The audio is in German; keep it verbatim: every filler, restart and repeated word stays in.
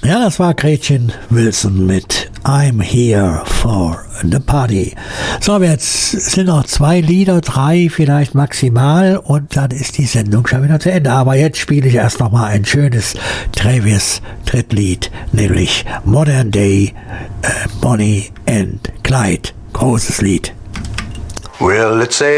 Ja, das war Gretchen Wilson mit I'm Here for the Party. So, jetzt sind noch zwei Lieder, drei vielleicht maximal und dann ist die Sendung schon wieder zu Ende. Aber jetzt spiele ich erst noch mal ein schönes Travis Tritt-Lied, nämlich Modern Day äh, Bonnie and Clyde. Großes Lied. Well, let's say